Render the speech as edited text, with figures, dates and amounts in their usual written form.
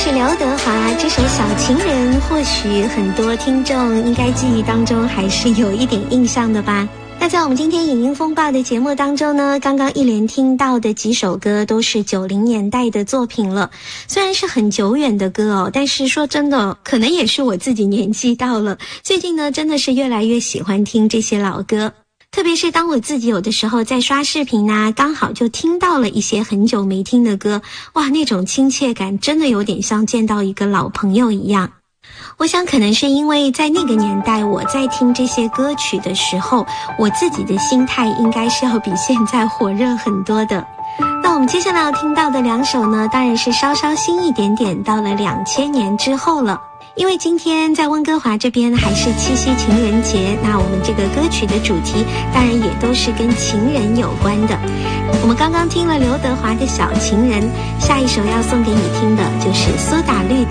就是刘德华这首《小情人》，或许很多听众应该记忆当中还是有一点印象的吧。那在我们今天影音风暴的节目当中呢，刚刚一连听到的几首歌都是90年代的作品了，虽然是很久远的歌哦，但是说真的，可能也是我自己年纪到了，最近呢真的是越来越喜欢听这些老歌。特别是当我自己有的时候在刷视频啊，刚好就听到了一些很久没听的歌，哇，那种亲切感真的有点像见到一个老朋友一样。我想可能是因为在那个年代我在听这些歌曲的时候，我自己的心态应该是要比现在火热很多的。那我们接下来要听到的两首呢，当然是稍稍新一点点，到了2000年之后了。因为今天在温哥华这边还是七夕情人节，那我们这个歌曲的主题当然也都是跟情人有关的。我们刚刚听了刘德华的《小情人》，下一首要送给你听的就是苏打绿的